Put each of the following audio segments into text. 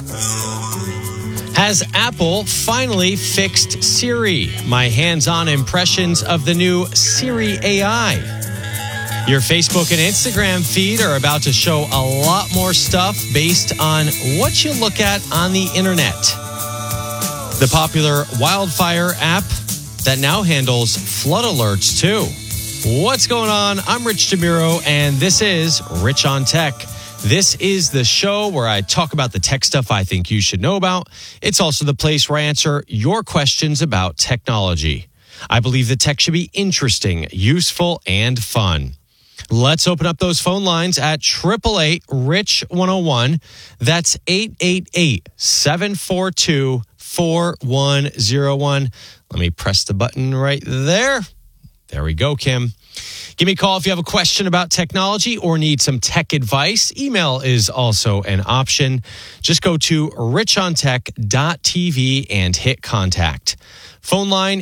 Has Apple finally fixed Siri? My hands-on impressions of the new Siri AI. Your Facebook and Instagram feed are about to show a lot more stuff based on what you look at on the internet. The popular Wildfire app that now handles flood alerts too. What's going on? I'm Rich DeMuro, and this is Rich on Tech. This is the show where I talk about the tech stuff I think you should know about. It's also the place where I answer your questions about technology. I believe that tech should be interesting, useful, and fun. Let's open up those phone lines at 888-RICH-101. That's 888-742-4101. Let me press the button right there. There we go, Kim. Give me a call if you have a question about technology or need some tech advice. Email is also an option. Just go to richontech.tv and hit contact. Phone line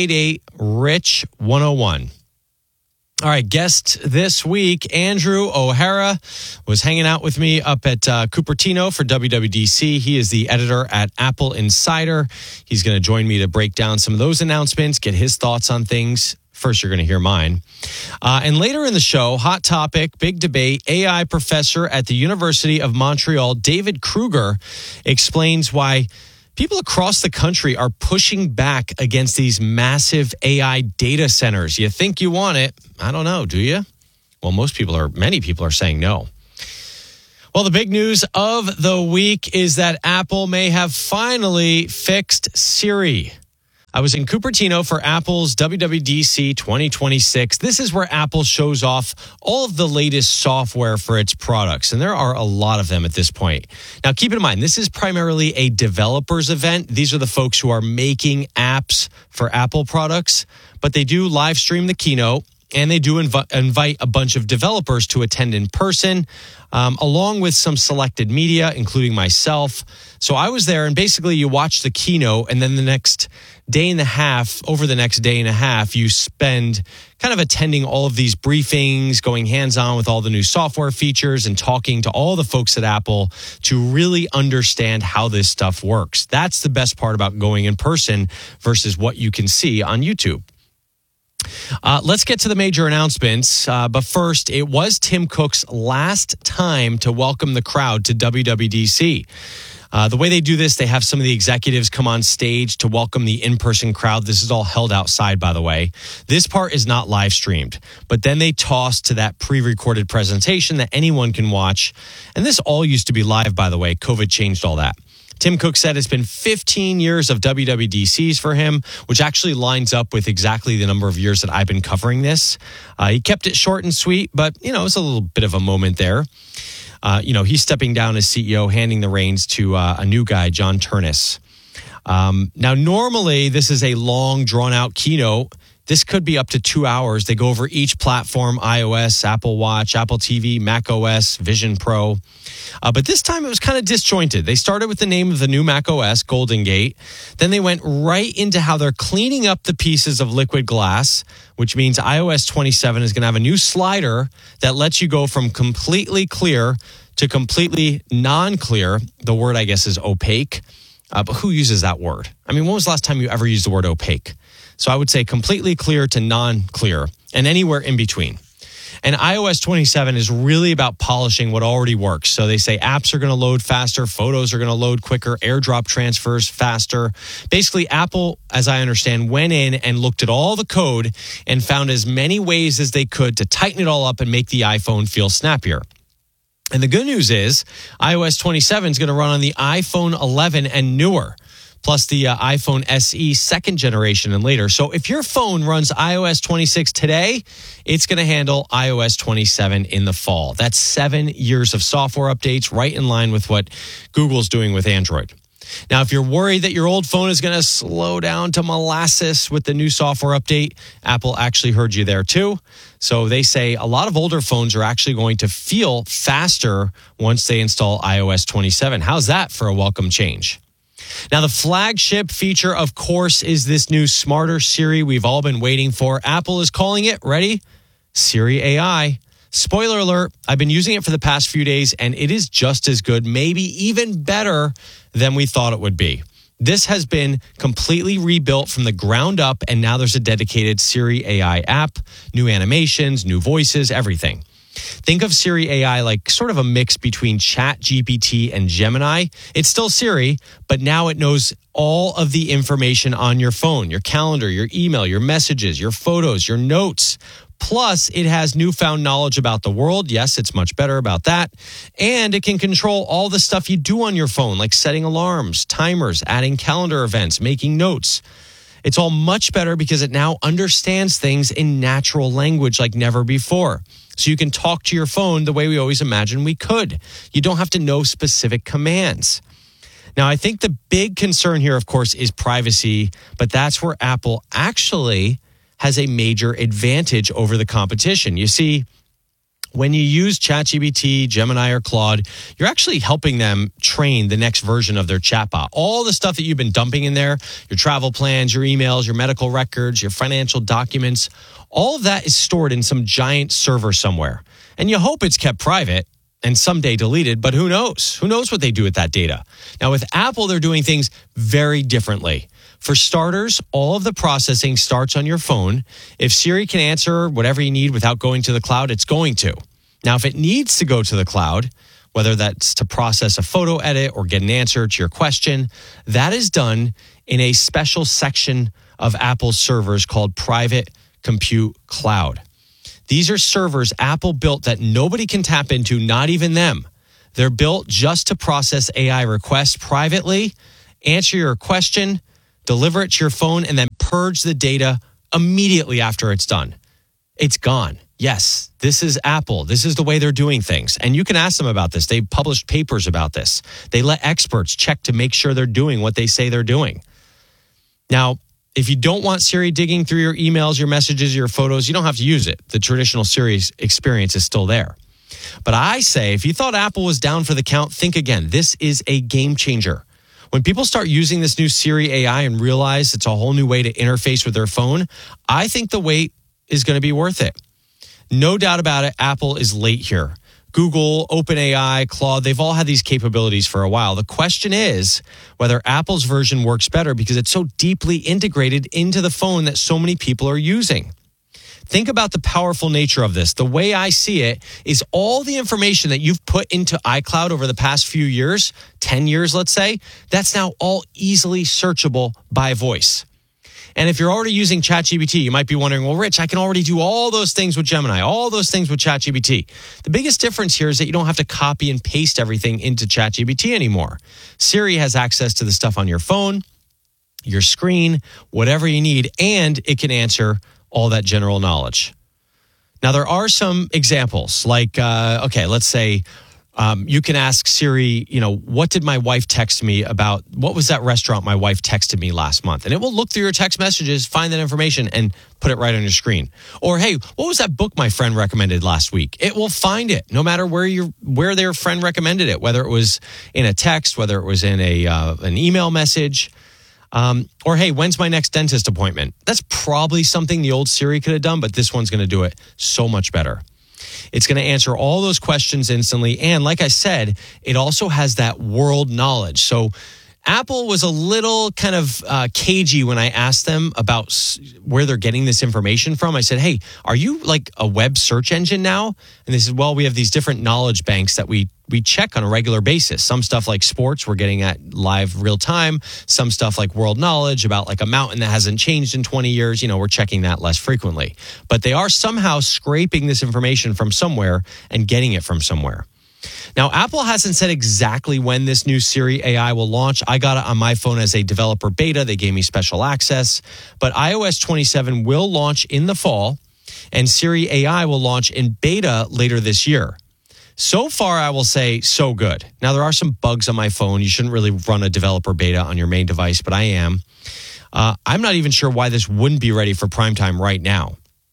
888-RICH-101. All right, guest this week, Andrew O'Hara, was hanging out with me up at Cupertino for WWDC. He is the editor at Apple Insider. He's going to join me to break down some of those announcements, get his thoughts on things. First, you're going to hear mine. And later in the show, hot topic, big debate, AI professor at the University of Montreal, David Kruger, explains why people across the country are pushing back against these massive AI data centers. You think you want it? I don't know. Do you? Well, many people are saying no. Well, the big news of the week is that Apple may have finally fixed Siri. I was in Cupertino for Apple's WWDC 2026. This is where Apple shows off all of the latest software for its products, and there are a lot of them at this point. Now, keep in mind, this is primarily a developers event. These are the folks who are making apps for Apple products, but they do live stream the keynote, and they do invite a bunch of developers to attend in person, along with some selected media, including myself. So I was there, and basically you watch the keynote, and then over the next day and a half, you spend kind of attending all of these briefings, going hands-on with all the new software features, and talking to all the folks at Apple to really understand how this stuff works. That's the best part about going in person versus what you can see on YouTube. Let's get to the major announcements. But first, it was Tim Cook's last time to welcome the crowd to WWDC. The way they do this, they have some of the executives come on stage to welcome the in-person crowd. This is all held outside, by the way. This part is not live streamed, but then they toss to that pre-recorded presentation that anyone can watch. And this all used to be live, by the way. COVID changed all that. Tim Cook said it's been 15 years of WWDCs for him, which actually lines up with exactly the number of years that I've been covering this. He kept it short and sweet, but, it's a little bit of a moment there. He's stepping down as CEO, handing the reins to a new guy, John Ternus. Now, normally, this is a long, drawn-out keynote. This could be up to 2 hours. They go over each platform, iOS, Apple Watch, Apple TV, Mac OS, Vision Pro. But this time it was kind of disjointed. They started with the name of the new Mac OS, Golden Gate. Then they went right into how they're cleaning up the pieces of liquid glass, which means iOS 27 is going to have a new slider that lets you go from completely clear to completely non-clear. The word, I guess, is opaque. But who uses that word? I mean, when was the last time you ever used the word opaque? So I would say completely clear to non-clear and anywhere in between. And iOS 27 is really about polishing what already works. So they say apps are going to load faster, photos are going to load quicker, AirDrop transfers faster. Basically, Apple, as I understand, went in and looked at all the code and found as many ways as they could to tighten it all up and make the iPhone feel snappier. And the good news is iOS 27 is going to run on the iPhone 11 and newer, plus the iPhone SE second generation and later. So if your phone runs iOS 26 today, it's going to handle iOS 27 in the fall. That's 7 years of software updates, right in line with what Google's doing with Android. Now, if you're worried that your old phone is going to slow down to molasses with the new software update, Apple actually heard you there too. So they say a lot of older phones are actually going to feel faster once they install iOS 27. How's that for a welcome change? Now, the flagship feature, of course, is this new smarter Siri we've all been waiting for. Apple is calling it, ready? Siri AI. Spoiler alert, I've been using it for the past few days, and it is just as good, maybe even better than we thought it would be. This has been completely rebuilt from the ground up, and now there's a dedicated Siri AI app, new animations, new voices, everything. Think of Siri AI like sort of a mix between ChatGPT and Gemini. It's still Siri, but now it knows all of the information on your phone, your calendar, your email, your messages, your photos, your notes. Plus, it has newfound knowledge about the world. Yes, it's much better about that. And it can control all the stuff you do on your phone, like setting alarms, timers, adding calendar events, making notes. It's all much better because it now understands things in natural language like never before. So you can talk to your phone the way we always imagined we could. You don't have to know specific commands. Now, I think the big concern here, of course, is privacy, but that's where Apple actually has a major advantage over the competition. You see, when you use ChatGPT, Gemini, or Claude, you're actually helping them train the next version of their chatbot. All the stuff that you've been dumping in there, your travel plans, your emails, your medical records, your financial documents, all of that is stored in some giant server somewhere. And you hope it's kept private and someday deleted, but who knows? Who knows what they do with that data? Now, with Apple, they're doing things very differently. For starters, all of the processing starts on your phone. If Siri can answer whatever you need without going to the cloud, it's going to. Now, if it needs to go to the cloud, whether that's to process a photo edit or get an answer to your question, that is done in a special section of Apple's servers called Private Compute Cloud. These are servers Apple built that nobody can tap into, not even them. They're built just to process AI requests privately, answer your question, deliver it to your phone, and then purge the data immediately after it's done. It's gone. Yes, this is Apple. This is the way they're doing things. And you can ask them about this. They've published papers about this. They let experts check to make sure they're doing what they say they're doing. Now, if you don't want Siri digging through your emails, your messages, your photos, you don't have to use it. The traditional Siri experience is still there. But I say, if you thought Apple was down for the count, think again. This is a game changer. When people start using this new Siri AI and realize it's a whole new way to interface with their phone, I think the wait is going to be worth it. No doubt about it, Apple is late here. Google, OpenAI, Claude, they've all had these capabilities for a while. The question is whether Apple's version works better because it's so deeply integrated into the phone that so many people are using. Think about the powerful nature of this. The way I see it is all the information that you've put into iCloud over the past few years, 10 years, let's say, that's now all easily searchable by voice. And if you're already using ChatGPT, you might be wondering, well, Rich, I can already do all those things with Gemini, all those things with ChatGPT. The biggest difference here is that you don't have to copy and paste everything into ChatGPT anymore. Siri has access to the stuff on your phone, your screen, whatever you need, and it can answer all that general knowledge. Now, there are some examples like, let's say you can ask Siri, what did my wife text me about? What was that restaurant my wife texted me last month? And it will look through your text messages, find that information, and put it right on your screen. Or, hey, what was that book my friend recommended last week? It will find it no matter where their friend recommended it, whether it was in a text, whether it was in an email message. Or, hey, when's my next dentist appointment? That's probably something the old Siri could have done, but this one's going to do it so much better. It's going to answer all those questions instantly. And like I said, it also has that world knowledge. So Apple was a little kind of cagey when I asked them about where they're getting this information from. I said, hey, are you like a web search engine now? And they said, well, we have these different knowledge banks that we check on a regular basis. Some stuff like sports, we're getting at live real time. Some stuff like world knowledge about like a mountain that hasn't changed in 20 years. We're checking that less frequently. But they are somehow scraping this information from somewhere and getting it from somewhere. Now, Apple hasn't said exactly when this new Siri AI will launch. I got it on my phone as a developer beta. They gave me special access. But iOS 27 will launch in the fall, and Siri AI will launch in beta later this year. So far, I will say so good. Now, there are some bugs on my phone. You shouldn't really run a developer beta on your main device, but I am. I'm not even sure why this wouldn't be ready for prime time right now.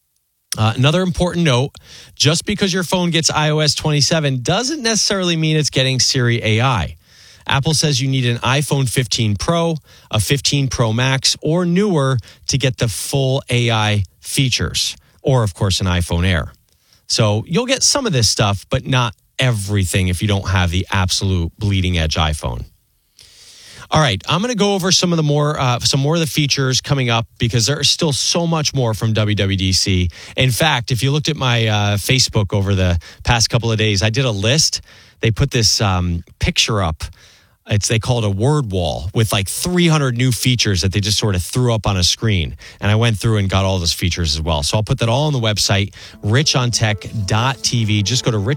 Another important note, just because your phone gets iOS 27 doesn't necessarily mean it's getting Siri AI. Apple says you need an iPhone 15 Pro, a 15 Pro Max, or newer to get the full AI features, or, of course, an iPhone Air. So you'll get some of this stuff, but not everything if you don't have the absolute bleeding edge iPhone. All right, I'm going to go over some more of the features coming up because there's still so much more from WWDC. In fact, if you looked at my Facebook over the past couple of days, I did a list. They put this picture up. They call it a word wall with like 300 new features that they just sort of threw up on a screen. And I went through and got all those features as well. So I'll put that all on the website, richontech.tv. Just go to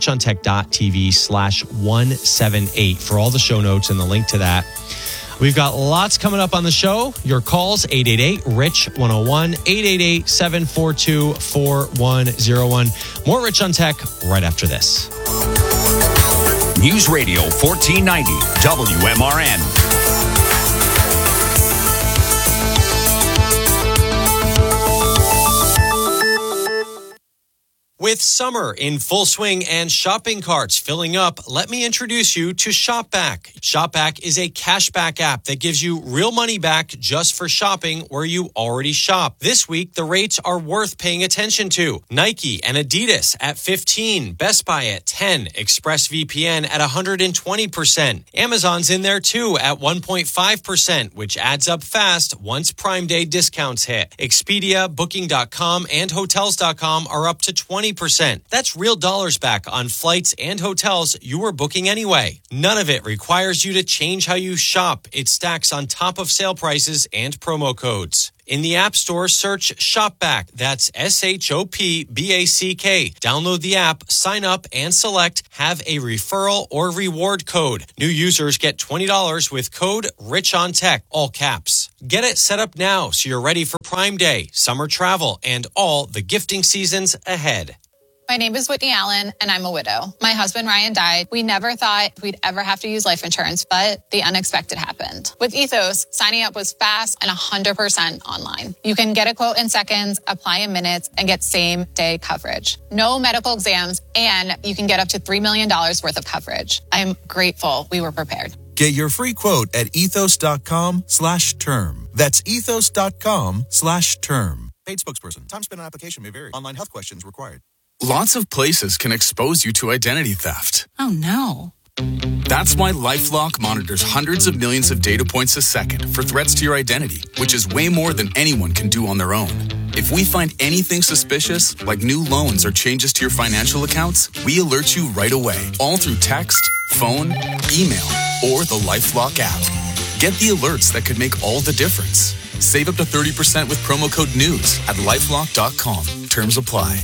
richontech.tv/178 for all the show notes and the link to that. We've got lots coming up on the show. Your calls, 888-RICH-101, 888-742-4101. More Rich on Tech right after this. News Radio 1490 WMRN. With summer in full swing and shopping carts filling up, let me introduce you to ShopBack. ShopBack is a cashback app that gives you real money back just for shopping where you already shop. This week, the rates are worth paying attention to. Nike and Adidas at 15%, Best Buy at 10%, ExpressVPN at 120%. Amazon's in there too at 1.5%, which adds up fast once Prime Day discounts hit. Expedia, Booking.com, and Hotels.com are up to 20%. That's real dollars back on flights and hotels you were booking anyway. None of it requires you to change how you shop. It stacks on top of sale prices and promo codes. In the App Store, search ShopBack. That's ShopBack. Download the app, sign up, and select Have a Referral or Reward Code. New users get $20 with code RICHONTECH, all caps. Get it set up now so you're ready for Prime Day, summer travel, and all the gifting seasons ahead. My name is Whitney Allen, and I'm a widow. My husband, Ryan, died. We never thought we'd ever have to use life insurance, but the unexpected happened. With Ethos, signing up was fast and 100% online. You can get a quote in seconds, apply in minutes, and get same-day coverage. No medical exams, and you can get up to $3 million worth of coverage. I'm grateful we were prepared. Get your free quote at ethos.com/term. That's ethos.com/term. Paid spokesperson. Time spent on application may vary. Online health questions required. Lots of places can expose you to identity theft. Oh, no. That's why LifeLock monitors hundreds of millions of data points a second for threats to your identity, which is way more than anyone can do on their own. If we find anything suspicious, like new loans or changes to your financial accounts, we alert you right away, all through text, phone, email, or the LifeLock app. Get the alerts that could make all the difference. Save up to 30% with promo code NEWS at LifeLock.com. Terms apply.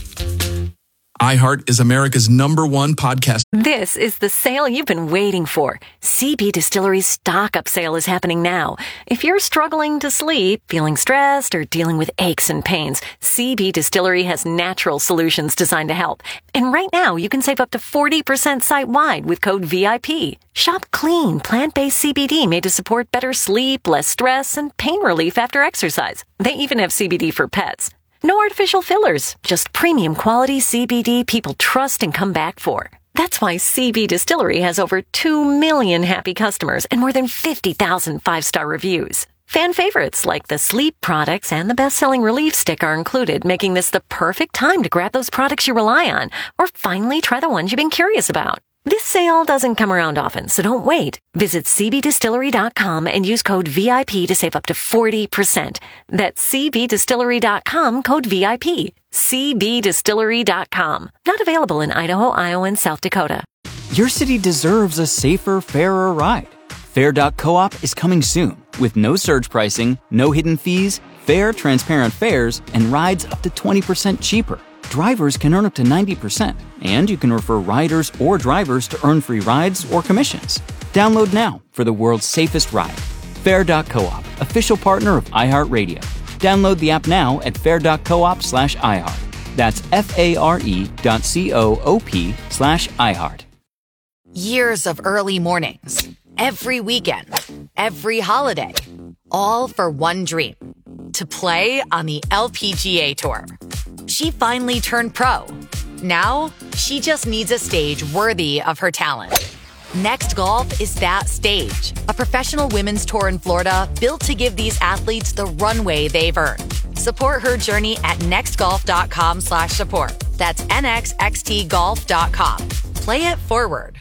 iHeart is America's #1 podcast. This is the sale you've been waiting for. CB Distillery's stock-up sale is happening now. If you're struggling to sleep, feeling stressed, or dealing with aches and pains, CB Distillery has natural solutions designed to help. And right now, you can save up to 40% site-wide with code VIP. Shop clean, plant-based CBD made to support better sleep, less stress, and pain relief after exercise. They even have CBD for pets. No artificial fillers, just premium quality CBD people trust and come back for. That's why CB Distillery has over 2 million happy customers and more than 50,000 five-star reviews. Fan favorites like the sleep products and the best-selling relief stick are included, making this the perfect time to grab those products you rely on or finally try the ones you've been curious about. This sale doesn't come around often, so don't wait. Visit cbdistillery.com and use code VIP to save up to 40%. That's cbdistillery.com, code VIP. cbdistillery.com. Not available in Idaho, Iowa, and South Dakota. Your city deserves a safer, fairer ride. Fair.coop is coming soon with no surge pricing, no hidden fees, fair, transparent fares, and rides up to 20% cheaper. Drivers can earn up to 90%, and you can refer riders or drivers to earn free rides or commissions. Download now for the world's safest ride. Fair.coop, official partner of iHeartRadio. Download the app now at fair.coop/iHeart. That's FARE.coop/iHeart. Years of early mornings, every weekend, every holiday, all for one dream: to play on the LPGA Tour. She finally turned pro. Now, she just needs a stage worthy of her talent. Next Golf is that stage. A professional women's tour in Florida built to give these athletes the runway they've earned. Support her journey at nextgolf.com/support. That's nxxtgolf.com. Play it forward.